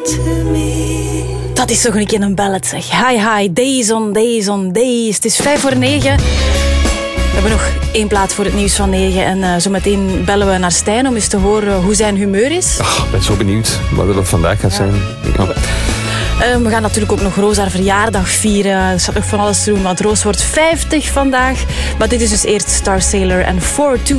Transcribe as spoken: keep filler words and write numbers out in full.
Dat is toch een keer een ballad, zeg. Hi, hi, days on days on days. Het is vijf voor negen. We hebben nog één plaat voor het nieuws van negen. En uh, zometeen bellen we naar Stijn om eens te horen hoe zijn humeur is. Oh, ik ben zo benieuwd wat er vandaag gaat zijn. Ja. Uh, we gaan natuurlijk ook nog Roos haar verjaardag vieren. Er staat nog van alles te doen, want Roos wordt vijftig vandaag. Maar dit is dus eerst Star Sailor en four two